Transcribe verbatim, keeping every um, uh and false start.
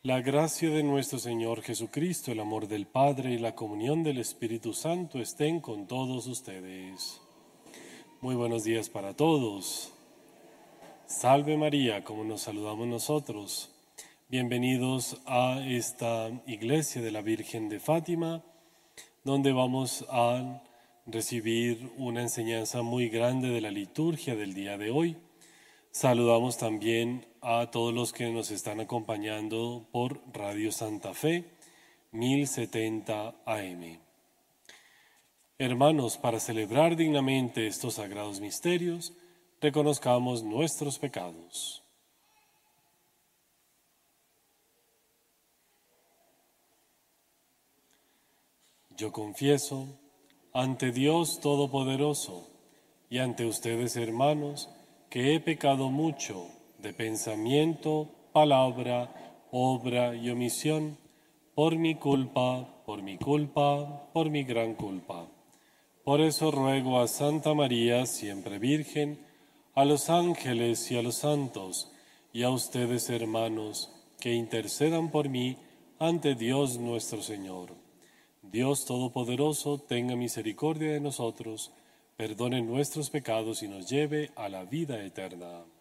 La gracia de nuestro Señor Jesucristo, el amor del Padre y la comunión del Espíritu Santo estén con todos ustedes. Muy buenos días para todos. Salve María, como nos saludamos nosotros. Bienvenidos a esta iglesia de la Virgen de Fátima, donde vamos a recibir una enseñanza muy grande de la liturgia del día de hoy. Saludamos también a todos los que nos están acompañando por Radio Santa Fe, mil setenta A M. Hermanos, para celebrar dignamente estos sagrados misterios, reconozcamos nuestros pecados. Yo confieso ante Dios Todopoderoso y ante ustedes, hermanos, que he pecado mucho de pensamiento, palabra, obra y omisión, por mi culpa, por mi culpa, por mi gran culpa. Por eso ruego a Santa María, siempre Virgen, a los ángeles y a los santos, y a ustedes, hermanos, que intercedan por mí ante Dios nuestro Señor. Dios Todopoderoso, tenga misericordia de nosotros, perdone nuestros pecados y nos lleve a la vida eterna.